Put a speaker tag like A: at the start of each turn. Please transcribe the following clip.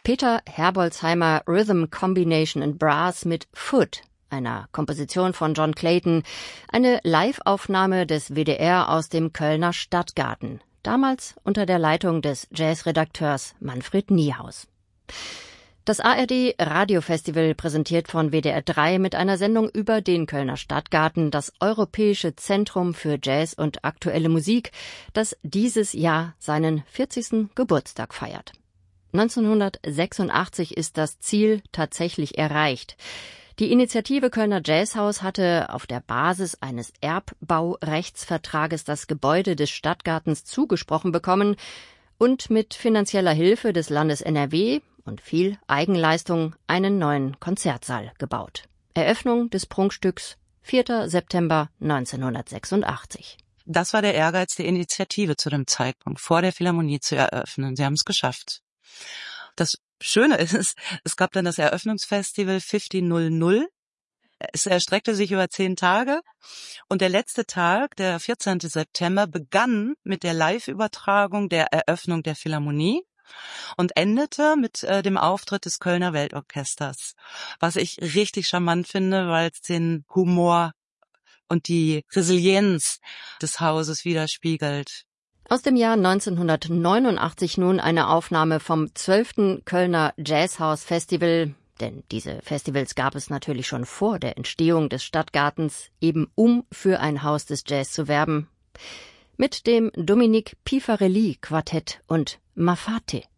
A: Peter Herbolzheimer Rhythm Combination in Brass mit Foot, einer Komposition von John Clayton, eine Live-Aufnahme des WDR aus dem Kölner Stadtgarten, damals unter der Leitung des Jazzredakteurs Manfred Niehaus. Das ARD Radiofestival, präsentiert von WDR 3 mit einer Sendung über den Kölner Stadtgarten, das Europäische Zentrum für Jazz und aktuelle Musik, das dieses Jahr seinen 40. Geburtstag feiert. 1986 ist das Ziel tatsächlich erreicht. Die Initiative Kölner Jazzhaus hatte auf der Basis eines Erbbaurechtsvertrages das Gebäude des Stadtgartens zugesprochen bekommen und mit finanzieller Hilfe des Landes NRW und viel Eigenleistung einen neuen Konzertsaal gebaut. Eröffnung des Prunkstücks 4. September 1986.
B: Das war der Ehrgeiz der Initiative zu dem Zeitpunkt, vor der Philharmonie zu eröffnen. Sie haben es geschafft. Das Schöne ist, es gab dann das Eröffnungsfestival 1500. Es erstreckte sich über 10 Tage und der letzte Tag, der 14. September, begann mit der Live-Übertragung der Eröffnung der Philharmonie und endete mit dem Auftritt des Kölner Weltorchesters, was ich richtig charmant finde, weil es den Humor und die Resilienz des Hauses widerspiegelt.
A: Aus dem Jahr 1989 nun eine Aufnahme vom 12. Kölner Jazzhaus Festival, denn diese Festivals gab es natürlich schon vor der Entstehung des Stadtgartens, eben um für ein Haus des Jazz zu werben, mit dem Dominique Pifarelli Quartett und Mafate.